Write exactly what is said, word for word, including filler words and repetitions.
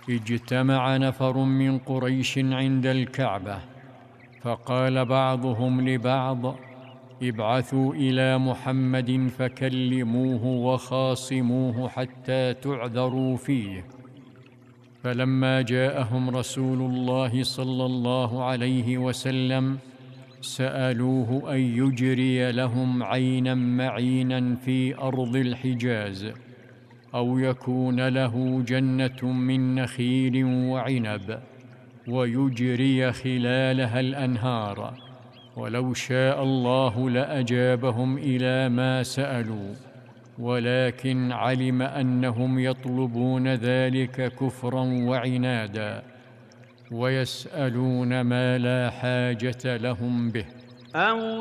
اجتمع نفر من قريش عند الكعبة، فقال بعضهم لبعض: ابعثوا إلى محمد فكلموه وخاصموه حتى تعذروا فيه. فلما جاءهم رسول الله صلى الله عليه وسلم سألوه أن يجري لهم عينا معينا في أرض الحجاز، أو يكون له جنة من نخيل وعنب ويجري خلالها الأنهار، ولو شاء الله لأجابهم إلى ما سألوا، ولكن علم أنهم يطلبون ذلك كفرا وعنادا، ويسألون ما لا حاجة لهم به.